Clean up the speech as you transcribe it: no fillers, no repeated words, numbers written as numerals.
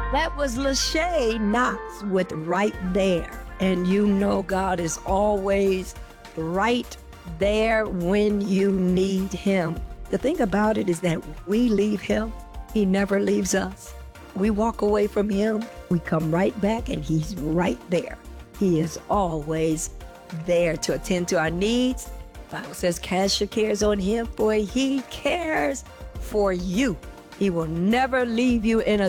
That was Lachey Knox with Right There. And you know God is always right there when you need him. The thing about it is that we leave him, he never leaves us. We walk away from him, we come right back and he's right there. He is always there to attend to our needs. The Bible says, cast your cares on him, for he cares for you. He will never leave you in a